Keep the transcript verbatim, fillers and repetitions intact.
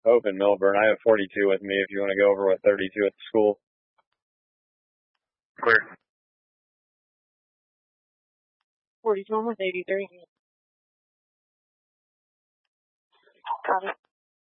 Hope in Milburn. I have forty-two with me if you want to go over with thirty-two at the school. Clear. forty-two, I'm with eighty-three. Got it.